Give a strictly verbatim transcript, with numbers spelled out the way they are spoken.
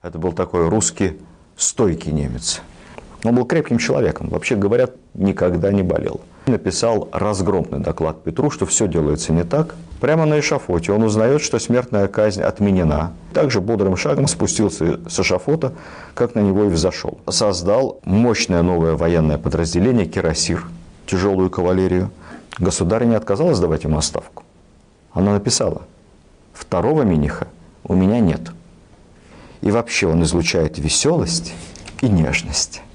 Это был такой русский стойкий немец. Он был крепким человеком. Вообще, говорят, никогда не болел. Написал разгромный доклад Петру, что все делается не так. Прямо на эшафоте он узнает, что смертная казнь отменена. Также бодрым шагом спустился с эшафота, как на него и взошел. Создал мощное новое военное подразделение «Кирасир», тяжелую кавалерию. Государыня отказалась давать ему отставку. Она написала: «Второго миниха у меня нет». И вообще он излучает веселость и нежность.